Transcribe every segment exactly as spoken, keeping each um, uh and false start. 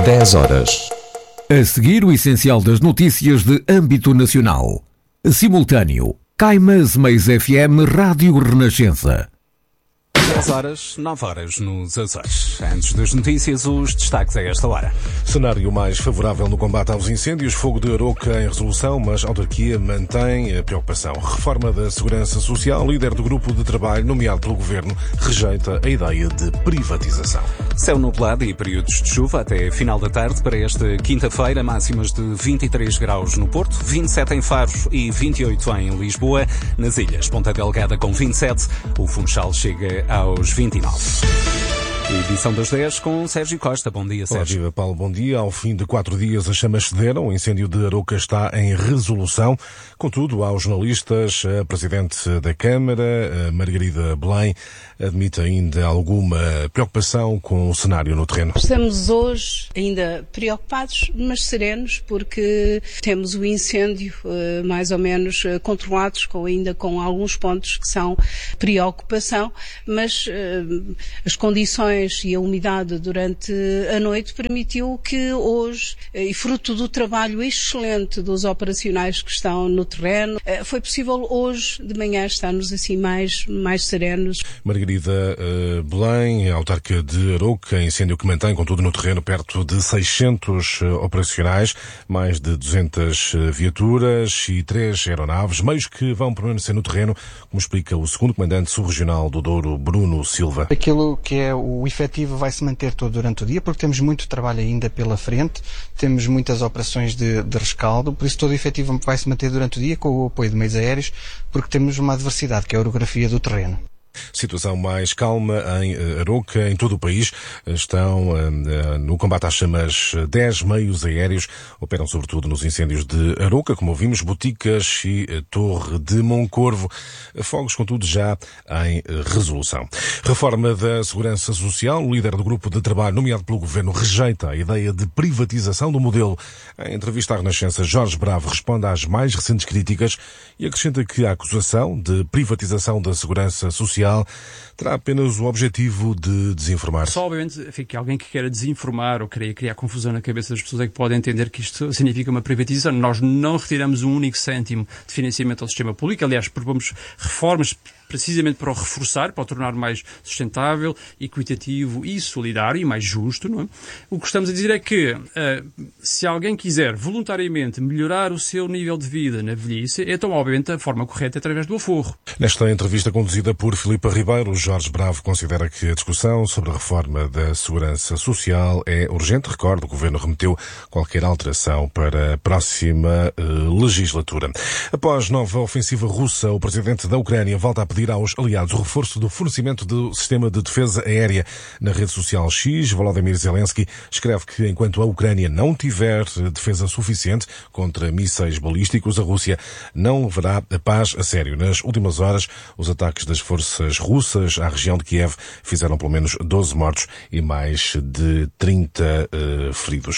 dez horas. A seguir, o essencial das notícias de âmbito nacional. Simultâneo. Caimas Mais F M Rádio Renascença. dez horas, nove horas nos Açores. Antes das notícias, os destaques a esta hora. Cenário mais favorável no combate aos incêndios. Fogo de Aroca em resolução, mas a autarquia mantém a preocupação. Reforma da Segurança Social. Líder do grupo de trabalho nomeado pelo Governo rejeita a ideia de privatização. Céu nublado e períodos de chuva até final da tarde para esta quinta-feira. Máximas de vinte e três graus no Porto, vinte e sete em Faro e vinte e oito em Lisboa. Nas ilhas, Ponta Delgada com vinte e sete. O Funchal chega aos vinte e nove. Edição das dez com Sérgio Costa. Bom dia, Sérgio. Olá, viva Paulo, bom dia. Ao fim de quatro dias as chamas cederam. O incêndio de Aroca está em resolução. Contudo, aos jornalistas, a Presidente da Câmara, a Margarida Belém, admite ainda alguma preocupação com o cenário no terreno. Estamos hoje ainda preocupados, mas serenos, porque temos o incêndio uh, mais ou menos uh, controlados, com, ainda com alguns pontos que são preocupação, mas uh, as condições e a umidade durante a noite permitiu que hoje, e fruto do trabalho excelente dos operacionais que estão no terreno, foi possível hoje de manhã estarmos assim mais, mais serenos. Margarida uh, Belém, autarca de Aroca, incêndio que mantém, contudo, no terreno perto de seiscentos uh, operacionais, mais de duzentas uh, viaturas e três aeronaves, meios que vão permanecer no terreno, como explica o segundo comandante subregional do Douro, Bruno Silva. Aquilo que é o efetivo vai se manter todo durante o dia, porque temos muito trabalho ainda pela frente, temos muitas operações de, de rescaldo, por isso todo o efetivo vai se manter durante o dia com o apoio de meios aéreos, porque temos uma adversidade, que é a orografia do terreno. Situação mais calma em Aroca, em todo o país. Estão uh, no combate às chamas dez meios aéreos, operam sobretudo nos incêndios de Aroca, como ouvimos, Boticas e uh, Torre de Moncorvo. Fogos, contudo, já em uh, resolução. Reforma da Segurança Social. O líder do grupo de trabalho nomeado pelo Governo rejeita a ideia de privatização do modelo. Em entrevista à Renascença, Jorge Bravo responde às mais recentes críticas e acrescenta que a acusação de privatização da Segurança Social terá apenas o objetivo de desinformar. Só, obviamente, enfim, que alguém que queira desinformar ou queira criar confusão na cabeça das pessoas é que pode entender que isto significa uma privatização. Nós não retiramos um único cêntimo de financiamento ao sistema público. Aliás, propomos reformas precisamente para o reforçar, para o tornar mais sustentável, equitativo e solidário e mais justo, não é? O que estamos a dizer é que uh, se alguém quiser voluntariamente melhorar o seu nível de vida na velhice, então, obviamente, a forma correta é através do aforro. Nesta entrevista conduzida por Filipe Ribeiro, Jorge Bravo considera que a discussão sobre a reforma da Segurança Social é urgente. Recordo, o Governo remeteu qualquer alteração para a próxima uh, legislatura. Após nova ofensiva russa, o presidente da Ucrânia volta a pedir aos aliados o reforço do fornecimento do sistema de defesa aérea. Na rede social X, Volodymyr Zelensky escreve que enquanto a Ucrânia não tiver defesa suficiente contra mísseis balísticos, a Rússia não levará a paz a sério. Nas últimas horas, os ataques das forças russas à região de Kiev fizeram pelo menos doze mortos e mais de trinta uh, feridos.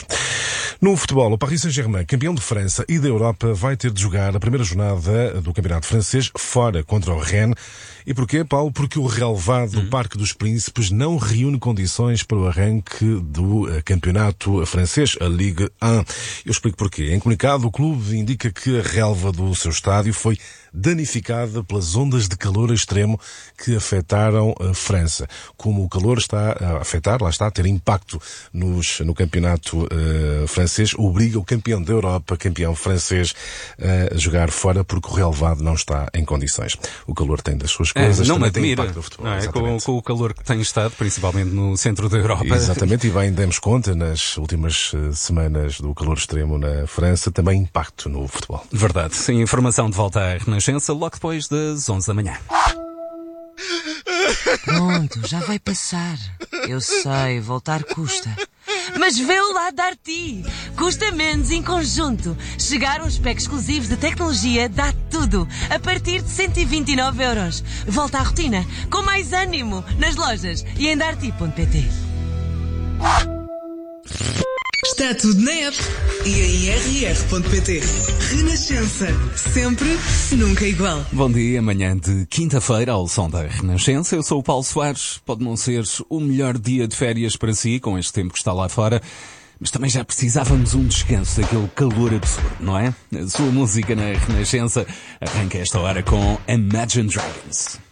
No futebol, o Paris Saint-Germain, campeão de França e da Europa, vai ter de jogar a primeira jornada do campeonato francês fora contra o Rennes. E porquê, Paulo? Porque o relevado uhum. Parque dos Príncipes não reúne condições para o arranque do campeonato francês, a Ligue um. Eu explico porquê. Em comunicado, o clube indica que a relva do seu estádio foi danificada pelas ondas de calor extremo que afetaram a França. Como o calor está a afetar, lá está, a ter impacto nos, no campeonato uh, francês, obriga o campeão da Europa, campeão francês, uh, a jogar fora porque o relevado não está em condições. O calor tem das suas coisas, é, não também me tem admira, impacto no futebol. Não é? com, com o calor que tem estado, principalmente no centro da Europa. Exatamente, e bem demos conta nas últimas uh, semanas do calor extremo na França, também impacto no futebol. Verdade. Sem informação de volta à Renascença, logo depois das onze da manhã. Pronto, já vai passar. Eu sei, voltar custa. Mas vê-o lá dar-te. Custa menos em conjunto. Chegaram os packs exclusivos de tecnologia Dá Tudo, a partir de cento e vinte e nove euros. Volta à rotina, com mais ânimo, nas lojas e em darti ponto pt. Está tudo na app e em r r ponto p t. Renascença. Sempre, nunca igual. Bom dia, manhã de quinta-feira ao som da Renascença. Eu sou o Paulo Soares. Pode não ser o melhor dia de férias para si, com este tempo que está lá fora, Mas também já precisávamos um descanso daquele calor absurdo, não é? A sua música na Renascença arranca esta hora com Imagine Dragons.